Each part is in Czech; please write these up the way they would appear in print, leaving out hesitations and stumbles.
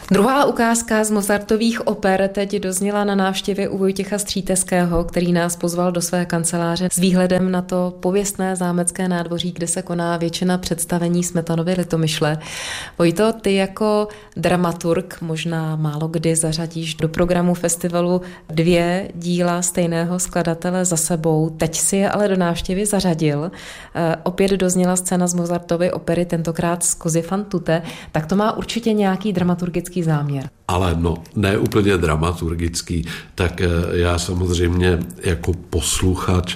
Druhá ukázka z Mozartových oper teď dozněla na návštěvě u Vojtěcha Stříteského, který nás pozval do své kanceláře s výhledem na to pověstné zámecké nádvoří, kde se koná většina představení Smetanovy Litomyšle. Vojto, ty jako dramaturg možná málo kdy zařadíš do programu festivalu 2 díla stejného skladatele za sebou. Teď si je ale do návštěvy zařadil. Opět dozněla scéna z Mozartovy opery, tentokrát z Così fan tutte, tak to má určitě nějaký dramaturgický záměr. Ale ne úplně dramaturgický, tak já samozřejmě jako posluchač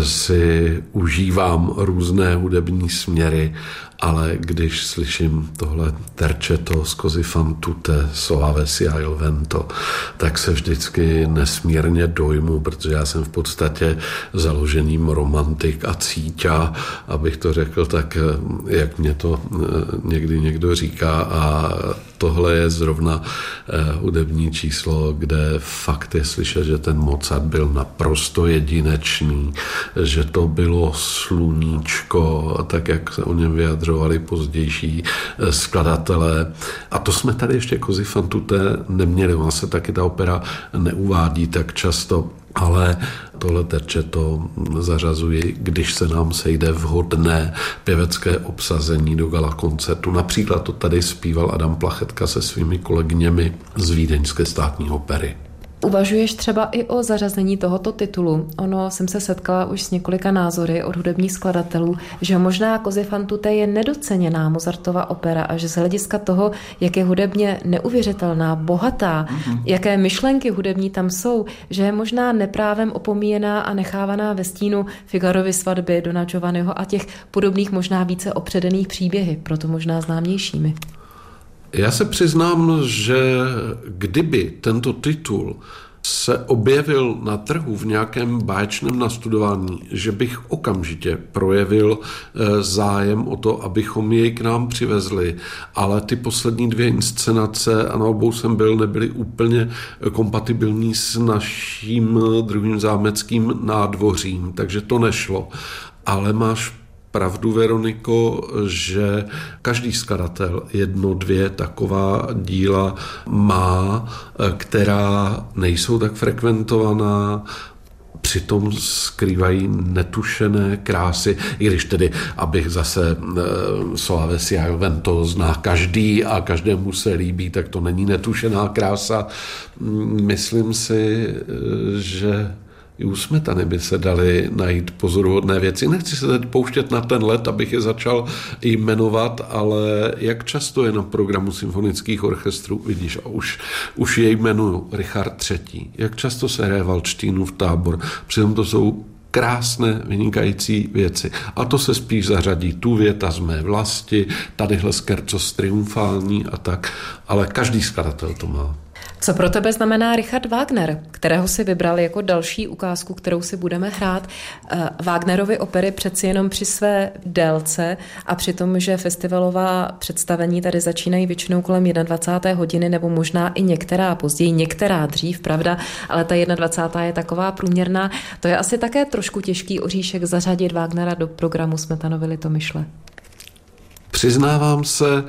si užívám různé hudební směry, ale když slyším tohle terčeto z Così fan tutte, Soave sia il vento, tak se vždycky nesmírně dojmu, protože já jsem v podstatě založeným romantik a cíťa, abych to řekl tak, jak mě to někdy někdo říká, a tohle je zrovna hudební číslo, kde fakt je slyšet, že ten Mozart byl naprosto jedinečný, že to bylo sluníčko, tak jak se o něm vyjadřovali pozdější skladatelé. A to jsme tady ještě Così fan tutte neměli. Ona se taky ta opera neuvádí tak často, ale tohle terčeto zařazuji, když se nám sejde vhodné pěvecké obsazení do gala koncertu. Například to tady zpíval Adam Plachetka se svými kolegyněmi z Vídeňské státní opery. Uvažuješ třeba i o zařazení tohoto titulu? Ono jsem se setkala už s několika názory od hudebních skladatelů, že možná Così fan tutte je nedoceněná Mozartova opera a že z hlediska toho, jak je hudebně neuvěřitelná, bohatá, jaké myšlenky hudební tam jsou, že je možná neprávem opomíjená a nechávaná ve stínu Figarovy svatby, Dona Giovanniho a těch podobných možná více opředených příběhy, proto možná známějšími. Já se přiznám, že kdyby tento titul se objevil na trhu v nějakém báječném nastudování, že bych okamžitě projevil zájem o to, abychom jej k nám přivezli, ale ty poslední 2 inscenace, a na obou jsem byl, nebyly úplně kompatibilní s naším druhým zámeckým nádvořím, takže to nešlo. Ale máš pravdu, Veroniko, že každý skladatel 1, 2 taková díla má, která nejsou tak frekventovaná, přitom skrývají netušené krásy, i když tedy, abych zase Soave sia il vento zná každý a každému se líbí, tak to není netušená krása. Myslím si, že i u Smetany by se daly najít pozoruhodné věci. Nechci se teď pouštět na ten let, abych je začal jmenovat, ale jak často je na programu symfonických orchestrů, vidíš, a už je jmenuju, Richard III. Jak často se hraje Valdštínův Tábor. Přitom to jsou krásné, vynikající věci. A to se spíš zařadí tu věta z mé vlasti, tadyhle scherzo triumfální a tak, ale každý skladatel to má. Co pro tebe znamená Richard Wagner, kterého si vybral jako další ukázku, kterou si budeme hrát? Wagnerovy opery přeci jenom při své délce a při tom, že festivalová představení tady začínají většinou kolem 21. hodiny nebo možná i některá později, některá dřív, pravda, ale ta 21. je taková průměrná. To je asi také trošku těžký oříšek zařadit Wagnera do programu Smetanovy Litomyšle. Přiznávám se,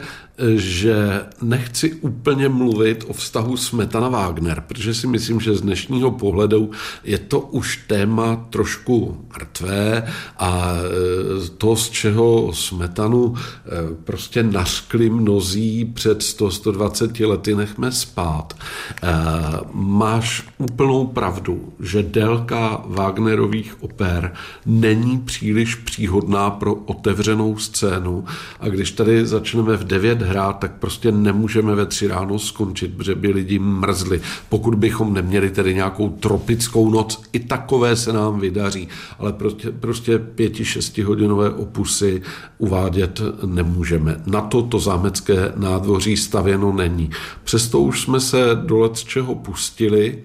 že nechci úplně mluvit o vztahu Smetana-Wagner, protože si myslím, že z dnešního pohledu je to už téma trošku mrtvé a to, z čeho Smetanu prostě nařkli mnozí před 100-120 lety, nechme spát. Máš úplnou pravdu, že délka Wagnerových oper není příliš příhodná pro otevřenou scénu a když tady začneme v 9 hrát, tak prostě nemůžeme ve 3 ráno skončit, protože by lidi mrzli. Pokud bychom neměli tedy nějakou tropickou noc, i takové se nám vydaří, ale prostě 5-6 hodinové opusy uvádět nemůžeme. Na to zámecké nádvoří stavěno není. Přesto už jsme se do lecčeho pustili.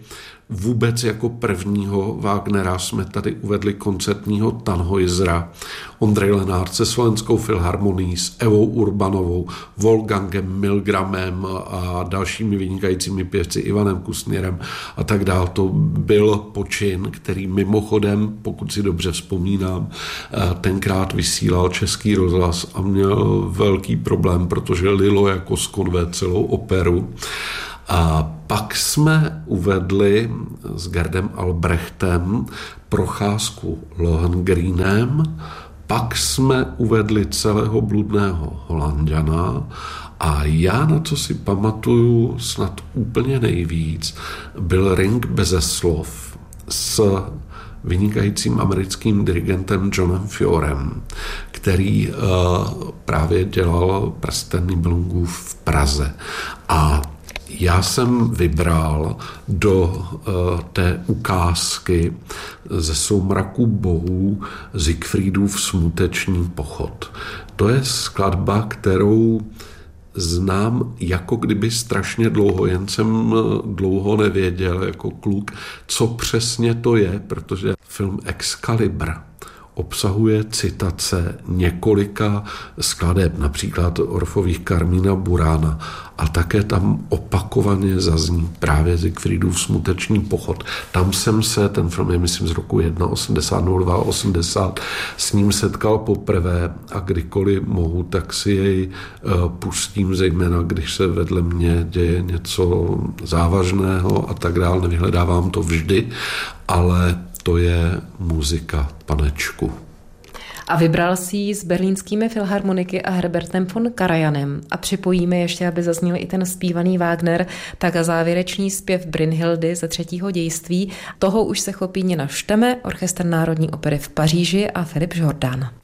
Vůbec jako prvního Wagnera jsme tady uvedli koncertního Tannhäusera, Ondrej Lenart se Slovenskou filharmonií, s Evou Urbanovou, Wolfgangem Milgramem a dalšími vynikajícími pěvci, Ivanem Kusnierem a tak dál. To byl počin, který mimochodem, pokud si dobře vzpomínám, tenkrát vysílal Český rozhlas a měl velký problém, protože lilo jako z konve celou operu. A pak jsme uvedli s Gerdem Albrechtem procházku Lohengreenem, pak jsme uvedli Celého bludného Holanďana a já, na co si pamatuju snad úplně nejvíc, byl Ring beze slov s vynikajícím americkým dirigentem Johnem Fiorem, který právě dělal Prsten Nibelungův v Praze. A já jsem vybral do té ukázky ze Soumraku bohů Siegfriedův smuteční pochod. To je skladba, kterou znám jako kdyby strašně dlouho, jen jsem dlouho nevěděl jako kluk, co přesně to je, protože film Excalibur obsahuje citace několika skladeb, například Orffových Carmína Burána, a také tam opakovaně zazní právě Siegfriedův smuteční pochod. Tam jsem se, ten film je myslím z roku 1980, s ním setkal poprvé a kdykoliv mohu, tak si jej pustím, zejména když se vedle mě děje něco závažného a tak dále. Nevyhledávám to vždy, ale to je muzika panečku. A vybral si ji s berlínskými filharmoniky a Herbertem von Karajanem. A připojíme ještě, aby zazněl i ten zpívaný Wagner, tak a závěrečný zpěv Brynhildy ze 3. dějství. Toho už se chopí Nina Šteme, Orchestr Národní opery v Paříži a Filip Jordan.